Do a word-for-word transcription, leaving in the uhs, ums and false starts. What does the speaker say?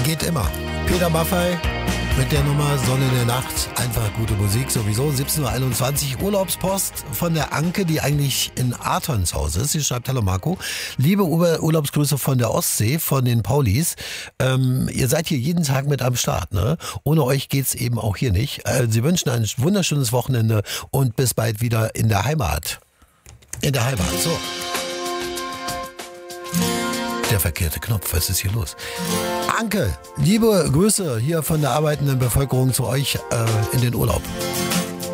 Geht immer. Peter Maffay mit der Nummer Sonne in der Nacht. Einfach gute Musik sowieso. siebzehn Uhr einundzwanzig. Urlaubspost von der Anke, die eigentlich in Artons Haus ist. Sie schreibt: Hallo Marco. Liebe Ur- Urlaubsgrüße von der Ostsee, von den Paulis. Ähm, ihr seid hier jeden Tag mit am Start, ne? Ohne euch geht's eben auch hier nicht. Äh, Sie wünschen ein wunderschönes Wochenende und bis bald wieder in der Heimat. In der Heimat, so. Der verkehrte Knopf, was ist hier los? Anke, liebe Grüße hier von der arbeitenden Bevölkerung zu euch äh, in den Urlaub.